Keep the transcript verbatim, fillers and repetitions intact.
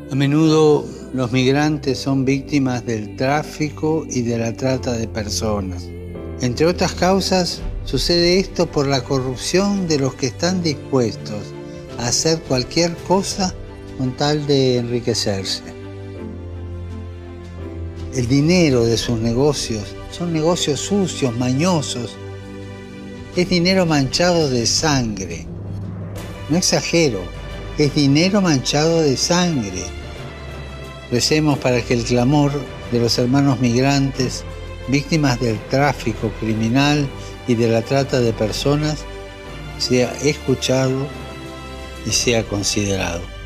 A menudo los migrantes son víctimas del tráfico y de la trata de personas. Entre otras causas, sucede esto por la corrupción de los que están dispuestos a hacer cualquier cosa con tal de enriquecerse. El dinero de sus negocios son negocios sucios, mañosos. Es dinero manchado de sangre. No exagero, es dinero manchado de sangre. Recemos para que el clamor de los hermanos migrantes, víctimas del tráfico criminal y de la trata de personas, sea escuchado y sea considerado.